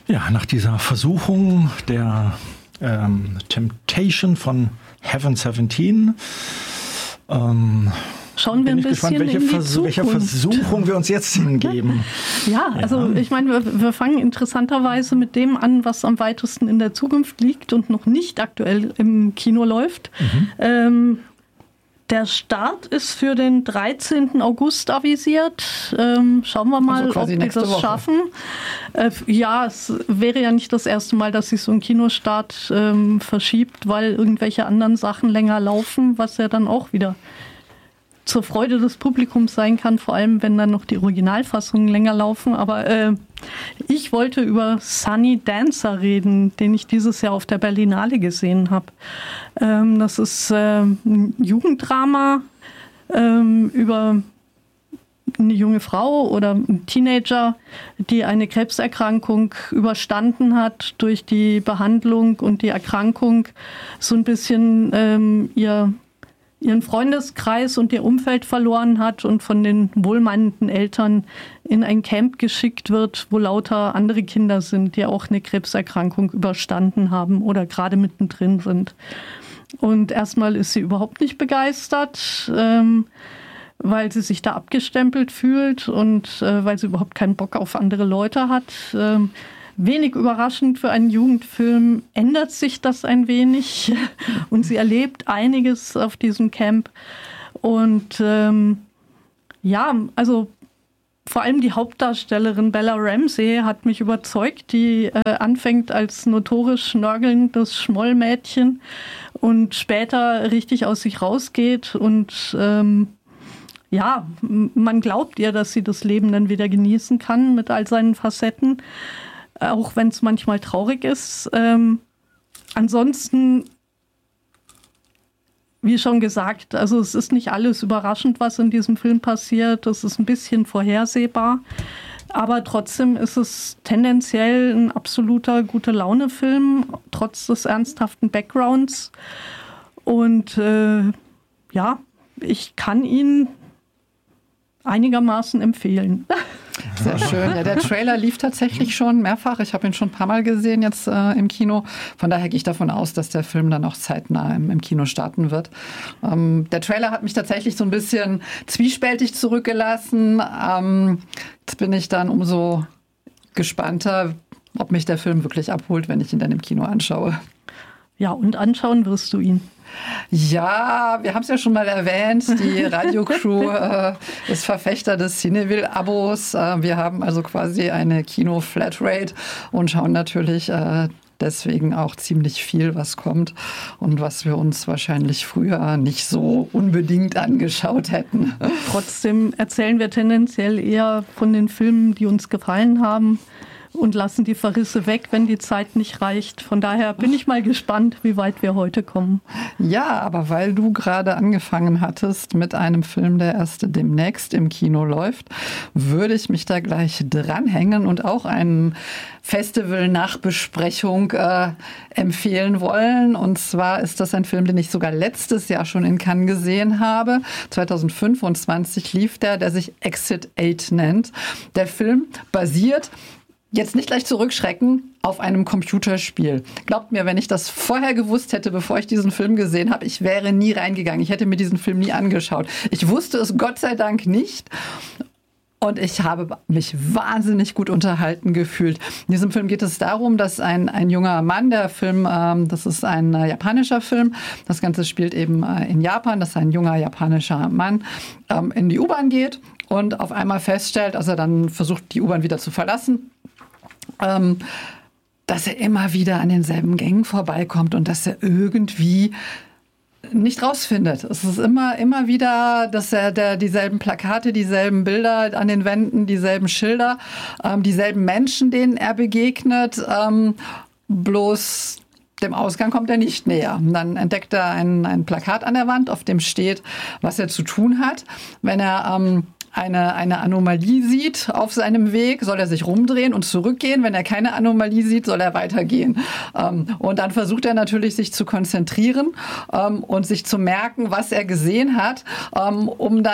Ja, nach dieser Versuchung der Temptation von Heaven 17 schauen wir ein bisschen in die Zukunft. Welcher Versuchung wir uns jetzt hingeben. Ja, also ich meine, wir fangen interessanterweise mit dem an, was am weitesten in der Zukunft liegt und noch nicht aktuell im Kino läuft. Der Start ist für den 13. August avisiert. Schauen wir mal, also ob die das schaffen. Ja, es wäre ja nicht das erste Mal, dass sich so ein Kinostart verschiebt, weil irgendwelche anderen Sachen länger laufen, was ja dann auch wieder zur Freude des Publikums sein kann, vor allem wenn dann noch die Originalfassungen länger laufen. Aber ich wollte über Sunny Dancer reden, den ich dieses Jahr auf der Berlinale gesehen habe. Das ist ein Jugenddrama über eine junge Frau oder ein Teenager, die eine Krebserkrankung überstanden hat, durch die Behandlung und die Erkrankung so ein bisschen ihren Freundeskreis und ihr Umfeld verloren hat und von den wohlmeinenden Eltern in ein Camp geschickt wird, wo lauter andere Kinder sind, die auch eine Krebserkrankung überstanden haben oder gerade mittendrin sind. Und erstmal ist sie überhaupt nicht begeistert, weil sie sich da abgestempelt fühlt und weil sie überhaupt keinen Bock auf andere Leute hat. Wenig überraschend für einen Jugendfilm ändert sich das ein wenig und sie erlebt einiges auf diesem Camp. Und also vor allem die Hauptdarstellerin Bella Ramsey hat mich überzeugt, die anfängt als notorisch nörgelndes Schmollmädchen und später richtig aus sich rausgeht und man glaubt ihr, dass sie das Leben dann wieder genießen kann mit all seinen Facetten. Auch wenn es manchmal traurig ist. Ansonsten, wie schon gesagt, also es ist nicht alles überraschend, was in diesem Film passiert. Es ist ein bisschen vorhersehbar. Aber trotzdem ist es tendenziell ein absoluter Gute-Laune-Film, trotz des ernsthaften Backgrounds. Und ich kann ihn einigermaßen empfehlen. Sehr schön. Ja, der Trailer lief tatsächlich schon mehrfach. Ich habe ihn schon ein paar Mal gesehen jetzt im Kino. Von daher gehe ich davon aus, dass der Film dann auch zeitnah im Kino starten wird. Der Trailer hat mich tatsächlich so ein bisschen zwiespältig zurückgelassen. Jetzt bin ich dann umso gespannter, ob mich der Film wirklich abholt, wenn ich ihn dann im Kino anschaue. Ja, und anschauen wirst du ihn. Ja, wir haben es ja schon mal erwähnt, die Radiocrew ist Verfechter des Cineville-Abos. Wir haben also quasi eine Kino-Flatrate und schauen natürlich deswegen auch ziemlich viel, was kommt und was wir uns wahrscheinlich früher nicht so unbedingt angeschaut hätten. Trotzdem erzählen wir tendenziell eher von den Filmen, die uns gefallen haben, und lassen die Verrisse weg, wenn die Zeit nicht reicht. Von daher bin ich mal gespannt, wie weit wir heute kommen. Ja, aber weil du gerade angefangen hattest mit einem Film, der erst demnächst im Kino läuft, würde ich mich da gleich dranhängen und auch eine Festival-Nachbesprechung empfehlen wollen. Und zwar ist das ein Film, den ich sogar letztes Jahr schon in Cannes gesehen habe. 2025 lief der sich Exit 8 nennt. Der Film basiert, jetzt nicht gleich zurückschrecken, auf einem Computerspiel. Glaubt mir, wenn ich das vorher gewusst hätte, bevor ich diesen Film gesehen habe, ich wäre nie reingegangen. Ich hätte mir diesen Film nie angeschaut. Ich wusste es Gott sei Dank nicht. Und ich habe mich wahnsinnig gut unterhalten gefühlt. In diesem Film geht es darum, dass ein junger Mann, der Film, das ist ein japanischer Film, das Ganze spielt eben in Japan, dass ein junger japanischer Mann in die U-Bahn geht und auf einmal feststellt, als er dann versucht, die U-Bahn wieder zu verlassen, dass er immer wieder an denselben Gängen vorbeikommt und dass er irgendwie nicht rausfindet. Es ist immer wieder, dass er dieselben Plakate, dieselben Bilder an den Wänden, dieselben Schilder, dieselben Menschen, denen er begegnet, bloß dem Ausgang kommt er nicht näher. Und dann entdeckt er ein Plakat an der Wand, auf dem steht, was er zu tun hat. Wenn er eine Anomalie sieht auf seinem Weg, soll er sich rumdrehen und zurückgehen. Wenn er keine Anomalie sieht, soll er weitergehen. Und dann versucht er natürlich, sich zu konzentrieren und sich zu merken, was er gesehen hat, um dann